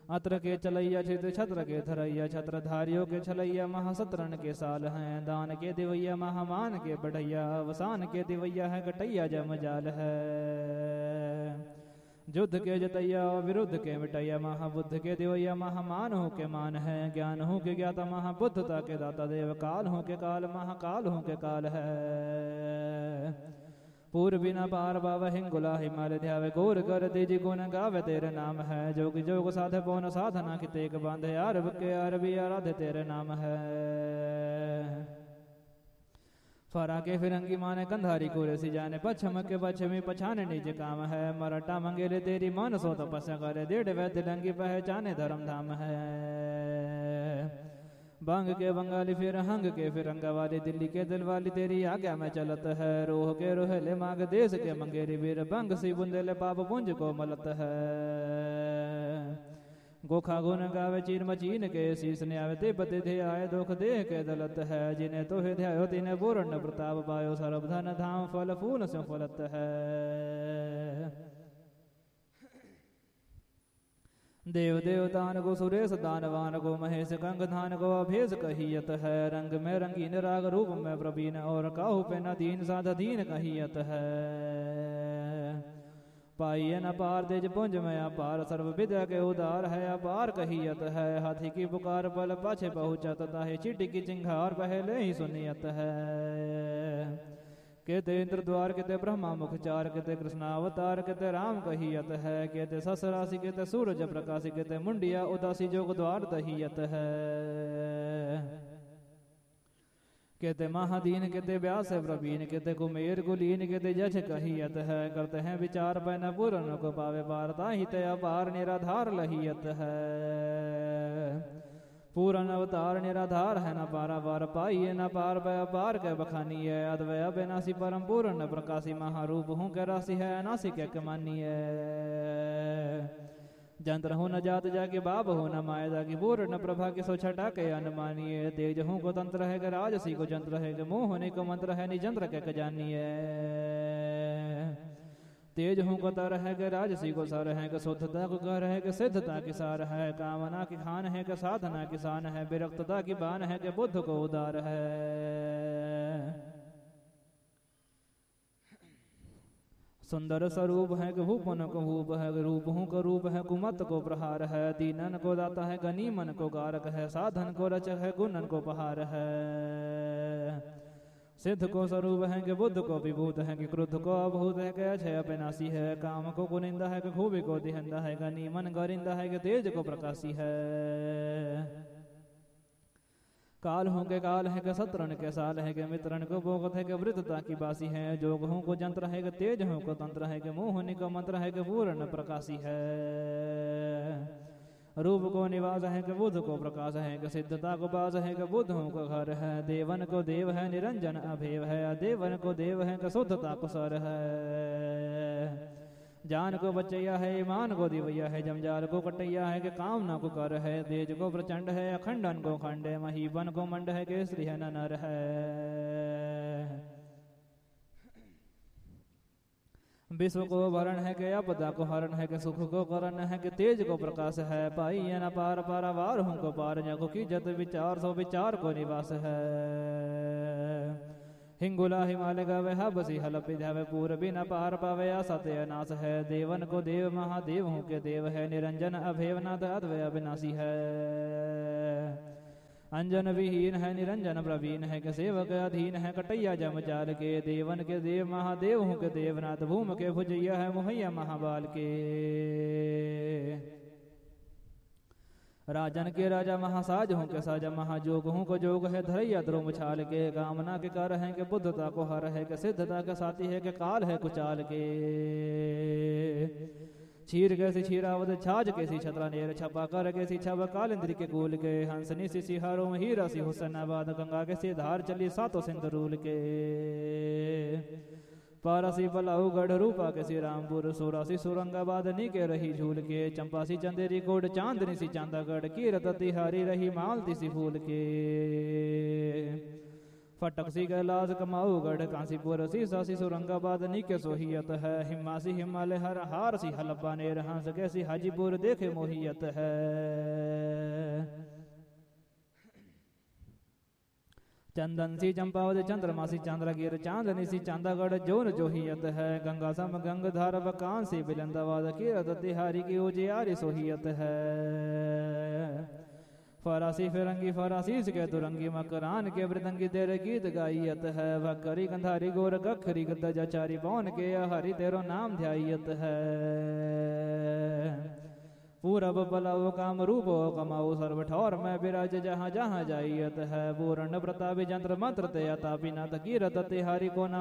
अत्र के चलैया छित छत्र के धरैया छत्रधारियों के छलैया महासतरण के साल हैं। दान के दिवैया महामान के बढ़ैया वसान के दिवैया है गटैया जमजाल है। युद्ध के जतैया विरुद्ध के मिटैया महाबुद्ध के दिवैया महामान हो के मान है। ज्ञान हो के ज्ञाता महाबुद्धता के दाता देव काल हो के काल महाकाल हो के काल है। पूर्व बिना पार बाव हिंगुला हिमालय ध्यावे गोर कर तेजी गुण गावे तेरे नाम है। जोग जोग साधे पौन साधना की तेग बांधे अरब के अरबी आराधे तेरे नाम है। फरा के फिरंगी माने कंधारी को रेसी जाने पश्चिम के पश्चिमी पछाने निज काम है। मराठा मंगेले तेरी मान सो तपस्या करे डेढ़ वैद्य लंगी पहचाने धर्म धाम है। बांग के बंगाली फिर हंग के फिरंगा वाली दिल्ली के दिल वाली तेरी आज्ञा में चलत है। रोह के रोहले मांग देश के मंगेरी वीर बंग सी बुंदेले पाप पुंज को मलत है। गोखा गुन गावे चीर मचीन के शीस ने आवे तिब्बत थे आए दुख देह के दलत है। जिन्हें तो ध्यायो तिन्हें पूर्ण प्रताप पायो सर्वधन धाम फल फूल से फलत है। देव देवतान को सुरेश दानवान को महेश गंग धान को अभेस कहियत है। रंग में रंगीन राग रूप में प्रवीण और काहू पे न दीन साध दीन कहियत है। पाइए न पार तेज पुंज में अपार सर्व विद्या के उदार है। अपार कहियत है हाथी की पुकार पल पाछे पहुँचत ताहे चीटी की चिंगार पहले ही सुनियत है। कहते इंद्र द्वार कहते ब्रह्मा मुख चार कहते कृष्णावतार कहते राम कहियत है। कहते सस राशि कहते सूरज प्रकाशी कहते मुंडिया उदासी जोग द्वार दहियत है। कहते महादीन कहते व्यास है प्रवीण कहते कुमेर कुलीन कहते जछ कहियत है। करते हैं विचार पैन पूर्ण को पावे पारता ही तया पार निराधार लहियत है। पूर्ण अवतार निराधार है न पारा पार पाइए न पार भय पार के बखानी है। अद्वय बेनासी परम पूर्ण प्रकाशी महारूप हूँ के राशि है अनासी के कमानी है। जंत्र हो न जात जाके बाप हो न माया जाके पूर्ण प्रभा के सो छटा के अनुमानिए। तेज हूँ को तंत्र है के राजसी को जंत्र है के मोह होने को मंत्र है निजंत्र के खजानिए। तेज हूँ को तर है के राजसी को सर है के शुद्धता को कर है के सिद्धता की सार है। कामना की खान है के साधना किसान है। विरक्तता की बान है के बुद्ध को उदार है। सुंदर स्वरूप है कि भूपन को भूप है। रूप हूँ का रूप है कुमत को प्रहार है। दीनन को दाता है गनीमन को कारक है। साधन को रचक है गुणन को पहार है। सिद्ध को स्वरूप है कि बुद्ध को विभूत है कि क्रुद्ध को अभूत है कि अक्षय अविनाशी है। काम को कुनिंदा है कि खूबी को दिहंदा है। गनीमन गरिंदा है कि तेज को प्रकाशी है। काल हूँ के काल है के सतरण के साल है के मित्रन को भोगत है के वृद्धता की बासी है। जोग हूँ को जंत्र है के तेज हूँ को तंत्र है के मोह होने का मंत्र है के पूर्ण प्रकाशी है। रूप को निवास है के बुद्ध को प्रकाश है के सिद्धता को बास है के बुद्ध हूँ को घर है। देवन को देव है निरंजन अभेव है। देवन को देव है के शुद्धता को सर है। जान को बचैया है ईमान को दिवैया है। जमजाल को कटैया है कि कामना को कर है। तेज को प्रचंड है अखंडन को खंड है। महीबन को मंड है कि स्त्री है न नर है। विश्व को वरण है कि आपदा को हरण है कि सुख को करण है कि तेज को प्रकाश है। पाई न पार पारावार हूँ को पार जगो की जत विचार सो विचार को निवास है। हिंगुला हिमालय गावे हा बसी हल पिधावे पूर्वी न पार पावे असत्य अनाश है। देवन को देव महादेव हूँ के देव है। निरंजन अभेव नाथ अद्वय अविनाशी है। अंजन विहीन है निरंजन प्रवीण है के सेवक अधीन है। कटैया जमजाल के देवन के देव महादेव हूँ के देवनाथ भूम के भुजैया है मुहैया महाबाल के। राजन के राजा महासाज हूँ के साजा महाजोग हूँ को जोग है। धरैया द्रोम छाल के कामना के कर है के बुद्धता को हर है के सिद्धता का साथी है के काल है कुचाल के। छीर कैसी छीरावत छाज कैसी छतरा नेर छपा कर कैसी छब काल इंद्री के कूल के। हंसनी सी सिहारो में हीरा सी हुसैनाबाद गंगा कैसी धार चली सातों सिंध रूल के। पारासी बलाऊ गढ़ रूपा कैसी रामपुर सोरासी सुरंगाबाद नी के रही झूल के। चंपासी चंदेरी कोड चांदनी सी चांदागढ़ कीरत तिहारी रही मालती सी फूल के। फटक सी कैलाश कमाऊ गढ़ कांसीपुर सी सासी सुरंगाबाद नीके सोहियत है। हिमासी हिमालय हर हार सी हलब्बा ने हंस कैसी हाजीपुर देखे मोहियत है। चंदन सी चंपावत चंद्रमा सी चंद्रगिर चांदनी सी चांदागढ़ जोन जोहियत है। गंगा सम गंगधार बकान सी बिलंदाबाद कीरत तिहारी की उजियारी सोहियत है। फरासी फिरंगी फरासी के दुरंगी मकरान के वृदंगी तेरे गीत गाइयत है। वकरी गंधारी गोर गखरी गदजाचारी पवन के हरि तेरो नाम ध्यायत है। पूरब पलाओ काम रूपो कमाओ सर्व ठौर में विराज जहाँ जहाँ जाइयत है। पूर्ण प्रतापी जंत्र मंत्र ते अतापी नाथ कीरत तिहारी को